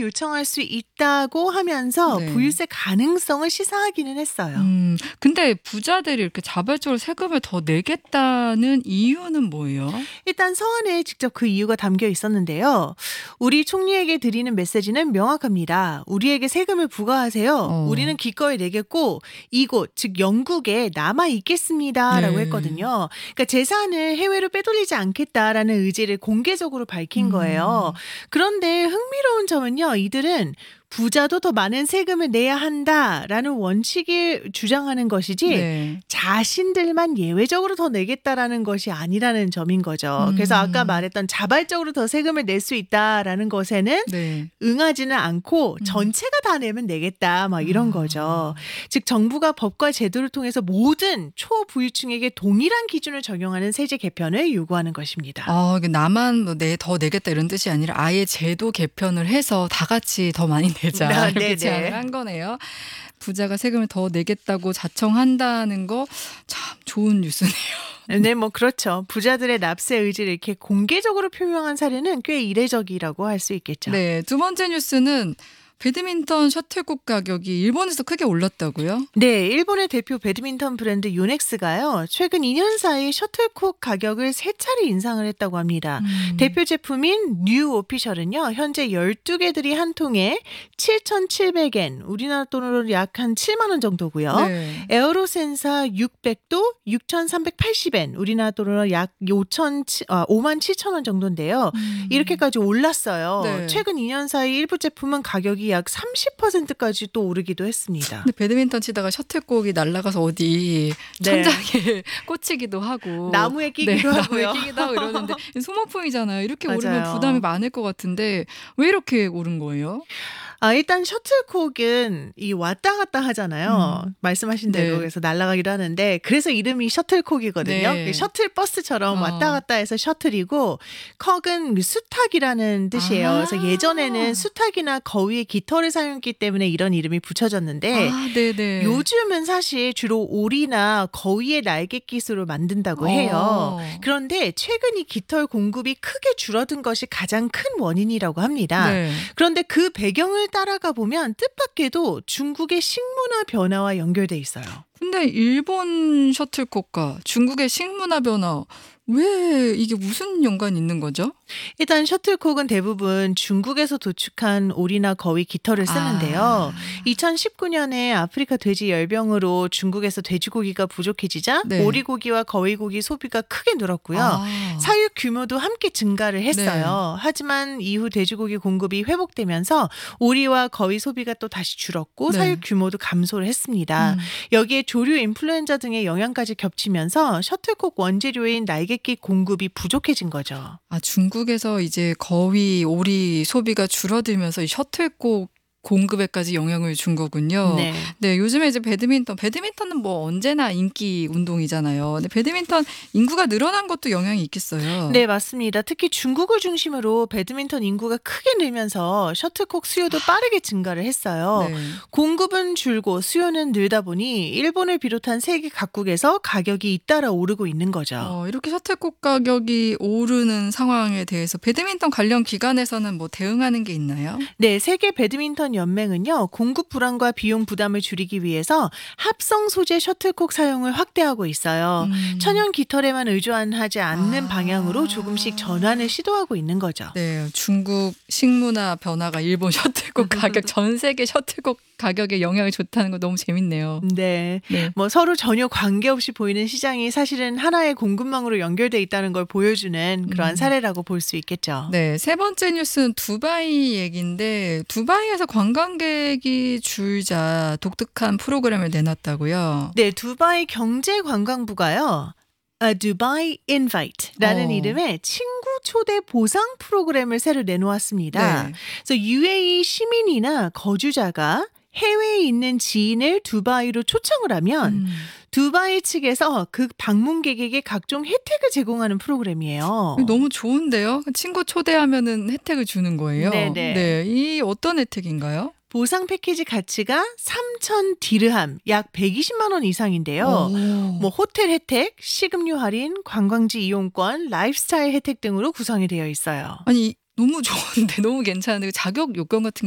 요청할 수 있다고 하면서 네. 부유세 가능성을 시사하기는 했어요. 근데 부자들이 이렇게 자발적으로 세금을 더 내겠다는 이유는 뭐예요? 일단 서한에 직접 그 이유가 담겨 있었는데요. 우리 총리에게 드리는 메시지는 명확합니다. 우리에게 세금을 부과하세요. 우리는 기꺼이 내겠고 이곳 즉 영국에 남아 있겠습니다라고 네. 했거든요. 그러니까 재산을 해외로 빼돌리지 않겠다라는 의지를 공개적으로 밝힌 거예요. 그런데 흥미로운 점은요. 이들은 부자도 더 많은 세금을 내야 한다라는 원칙을 주장하는 것이지 네. 자신들만 예외적으로 더 내겠다라는 것이 아니라는 점인 거죠. 그래서 아까 말했던 자발적으로 더 세금을 낼 수 있다라는 것에는 네. 응하지는 않고 전체가 다 내면 내겠다 막 이런 거죠. 즉 정부가 법과 제도를 통해서 모든 초부유층에게 동일한 기준을 적용하는 세제 개편을 요구하는 것입니다. 이게 나만 더 내겠다 이런 뜻이 아니라 아예 제도 개편을 해서 다 같이 더 많이 내자 이렇게 제안을 한 거네요. 부자가 세금을 더 내겠다고 자청한다는 거 참 좋은 뉴스네요. 네, 뭐 그렇죠. 부자들의 납세 의지를 이렇게 공개적으로 표명한 사례는 꽤 이례적이라고 할 수 있겠죠. 네, 두 번째 뉴스는 배드민턴 셔틀콕 가격이 일본에서 크게 올랐다고요? 네, 일본의 대표 배드민턴 브랜드 요넥스가요. 최근 2년 사이 셔틀콕 가격을 3차례 인상을 했다고 합니다. 대표 제품인 뉴 오피셜은요. 현재 12개들이 한 통에 7,700엔, 우리나라 돈으로 약 한 7만 원 정도고요. 네. 에어로센사 600도 6,380엔, 우리나라 돈으로 약 5만 7천 원 정도인데요. 이렇게까지 올랐어요. 네. 최근 2년 사이 일부 제품은 가격이 약 30%까지 또 오르기도 했습니다. 근데 배드민턴 치다가 셔틀콕이 날아가서 어디 천장에 꽂히기도 하고 나무에 끼기도 하고요. 나무에 끼기도 하고 이러는데 소모품이잖아요. 이렇게 맞아요. 오르면 부담이 많을 것 같은데 왜 이렇게 오른 거예요? 일단 셔틀콕은 이 왔다 갔다 하잖아요. 말씀하신 대로 네. 그래서 날아가기도 하는데 그래서 이름이 셔틀콕이거든요. 네. 셔틀버스처럼 왔다 갔다 해서 셔틀이고 콕은 수탉이라는 뜻이에요. 그래서 예전에는 수탉이나 거위의 깃털을 사용했기 때문에 이런 이름이 붙여졌는데 네네. 요즘은 사실 주로 오리나 거위의 날갯깃으로 만든다고 해요. 그런데 최근 이 깃털 공급이 크게 줄어든 것이 가장 큰 원인이라고 합니다. 네. 그런데 그 배경을 따라가 보면 뜻밖에도 중국의 식문화 변화와 연결돼 있어요. 근데 일본 셔틀콕과 중국의 식문화 변화 왜 이게 무슨 연관이 있는 거죠? 일단 셔틀콕은 대부분 중국에서 도축한 오리나 거위 깃털을 쓰는데요. 2019년에 아프리카 돼지 열병으로 중국에서 돼지고기가 부족해지자 네. 오리고기와 거위고기 소비가 크게 늘었고요. 사육 규모도 함께 증가를 했어요. 하지만 이후 돼지고기 공급이 회복되면서 오리와 거위 소비가 또 다시 줄었고 사육 규모도 감소를 했습니다. 여기에 조류 인플루엔자 등의 영향까지 겹치면서 셔틀콕 원재료인 날갯깃 공급이 부족해진 거죠. 중국에서 이제 거위, 오리 소비가 줄어들면서 이 셔틀콕 공급에까지 영향을 준 거군요. 네, 요즘에 이제 배드민턴은 뭐 언제나 인기 운동이잖아요. 근데 배드민턴 인구가 늘어난 것도 영향이 있겠어요. 네, 맞습니다. 특히 중국을 중심으로 배드민턴 인구가 크게 늘면서 셔틀콕 수요도 빠르게 증가를 했어요. 네. 공급은 줄고 수요는 늘다 보니 일본을 비롯한 세계 각국에서 가격이 잇따라 오르고 있는 거죠. 이렇게 셔틀콕 가격이 오르는 상황에 대해서 배드민턴 관련 기관에서는 뭐 대응하는 게 있나요? 네, 세계 배드민턴 연맹은요. 공급 불안과 비용 부담을 줄이기 위해서 합성 소재 셔틀콕 사용을 확대하고 있어요. 천연 깃털에만 의존하지 않는 방향으로 조금씩 전환을 시도하고 있는 거죠. 네, 중국 식문화 변화가 일본 셔틀콕 가격, 전 세계 셔틀콕 가격에 영향이 좋다는 거 너무 재밌네요. 네. 뭐 서로 전혀 관계없이 보이는 시장이 사실은 하나의 공급망으로 연결돼 있다는 걸 보여주는 그러한 사례라고 볼 수 있겠죠. 네, 세 번째 뉴스는 두바이 얘기인데 두바이에서 관광객이 줄자 독특한 프로그램을 내놨다고요. 네, 두바이 경제관광부가요. 두바이 인바이트라는 이름의 친구 초대 보상 프로그램을 새로 내놓았습니다. 그래서 UAE 시민이나 거주자가 해외에 있는 지인을 두바이로 초청을 하면 두바이 측에서 그 방문객에게 각종 혜택을 제공하는 프로그램이에요. 너무 좋은데요? 친구 초대하면은 혜택을 주는 거예요. 네, 이 어떤 혜택인가요? 보상 패키지 가치가 3,000 디르함, 약 120만 원 이상인데요. 뭐 호텔 혜택, 식음료 할인, 관광지 이용권, 라이프스타일 혜택 등으로 구성이 되어 있어요. 아니 너무 좋은데 너무 괜찮은데 자격 요건 같은